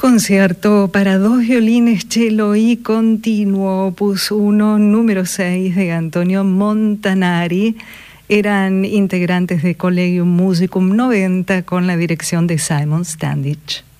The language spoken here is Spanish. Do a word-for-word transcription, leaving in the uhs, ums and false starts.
Concierto para dos violines, cello y continuo, opus uno, número seis de Antonio Montanari. Eran integrantes de Collegium Musicum noventa con la dirección de Simon Standich.